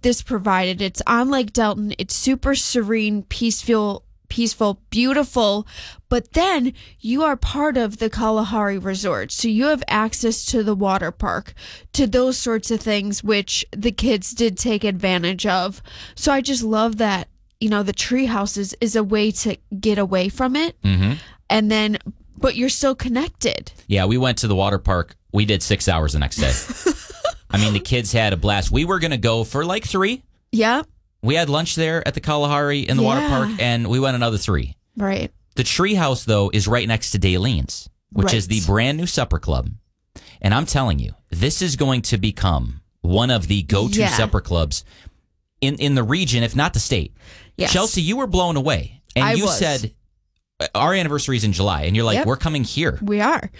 what this provided. It's on Lake Delton. It's super serene, peaceful, beautiful. But then you are part of the Kalahari Resort. So you have access to the water park, to those sorts of things, which the kids did take advantage of. So I just love that, the tree houses is a way to get away from it. Mm-hmm. And then, but you're still connected. Yeah, we went to the water park. We did 6 hours the next day. I mean, the kids had a blast. We were going to go for like 3. Yeah. We had lunch there at the Kalahari in the water park, and we went another 3. Right. The treehouse, though, is right next to Dalene's, which is the brand new supper club. And I'm telling you, this is going to become one of the go-to supper clubs in the region, if not the state. Yes. Chelsea, you were blown away. And you said, our anniversary is in July. And you're like, we're coming here. We are.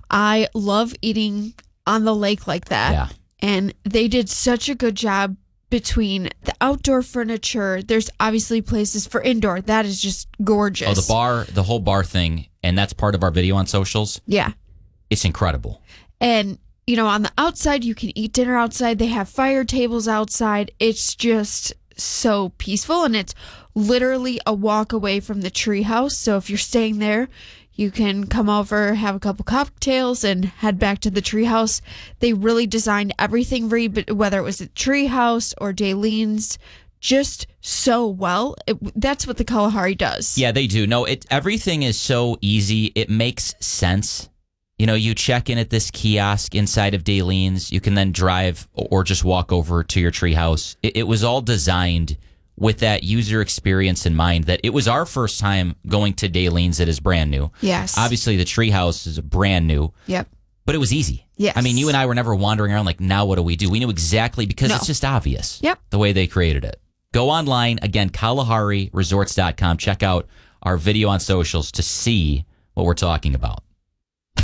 I love eating on the lake like that. Yeah. And they did such a good job between the outdoor furniture. There's obviously places for indoor. That is just gorgeous. Oh, the bar, the whole bar thing. And that's part of our video on socials. Yeah. It's incredible. And, on the outside, you can eat dinner outside. They have fire tables outside. It's just so peaceful. And it's literally a walk away from the treehouse. So if you're staying there, you can come over, have a couple cocktails, and head back to the treehouse. They really designed everything, whether it was a treehouse or Dalene's, just so well. That's what the Kalahari does. Yeah, they do. No, everything is so easy. It makes sense. You check in at this kiosk inside of Dalene's. You can then drive or just walk over to your treehouse. It was all designed with that user experience in mind, that it was our first time going to Dalene's that is brand new. Yes. Obviously, the treehouse is brand new. Yep. But it was easy. Yes. I mean, you and I were never wandering around like, now what do we do? We knew exactly, because it's just obvious. Yep. The way they created it. Go online, again, KalahariResorts.com. Check out our video on socials to see what we're talking about.